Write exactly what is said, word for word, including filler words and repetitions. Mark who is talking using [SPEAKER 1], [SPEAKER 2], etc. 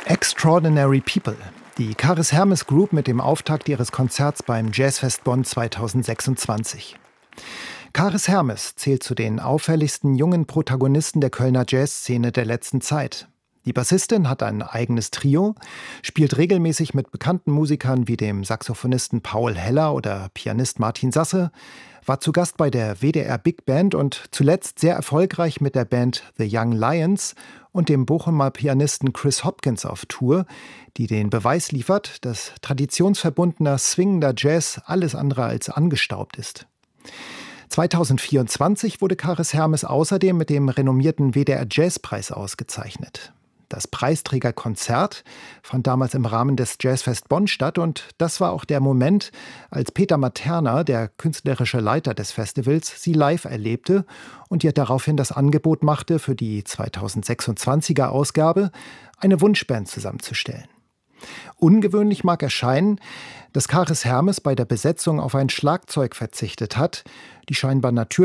[SPEAKER 1] Extraordinary People, die Karis Hermes Group mit dem Auftakt ihres Konzerts beim Jazzfest Bonn zweitausendsechsundzwanzig. Karis Hermes zählt zu den auffälligsten jungen Protagonisten der Kölner Jazzszene der letzten Zeit. Die Bassistin hat ein eigenes Trio, spielt regelmäßig mit bekannten Musikern wie dem Saxophonisten Paul Heller oder Pianist Martin Sasse, war zu Gast bei der W D R Big Band und zuletzt sehr erfolgreich mit der Band The Young Lions und dem Bochumer Pianisten Chris Hopkins auf Tour, die den Beweis liefert, dass traditionsverbundener, swingender Jazz alles andere als angestaubt ist. zweitausendvierundzwanzig wurde Karis Hermes außerdem mit dem renommierten W D R Jazzpreis ausgezeichnet. Das Preisträgerkonzert fand damals im Rahmen des Jazzfest Bonn statt und das war auch der Moment, als Peter Materna, der künstlerische Leiter des Festivals, sie live erlebte und ihr daraufhin das Angebot machte, für die zweitausendsechsundzwanziger Ausgabe eine Wunschband zusammenzustellen. Ungewöhnlich mag erscheinen, dass Karis Hermes bei der Besetzung auf ein Schlagzeug verzichtet hat, die scheinbar natürlich